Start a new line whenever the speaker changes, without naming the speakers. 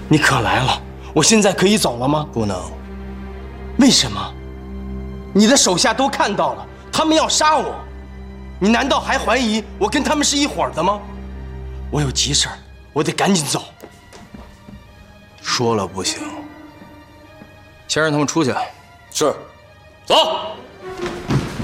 你可来了，我现在可以走了吗？
不能。
为什么？你的手下都看到了，他们要杀我，你难道还怀疑我跟他们是一伙的吗？我有急事儿，我得赶紧走。
说了不行，先让他们出去。
是，走。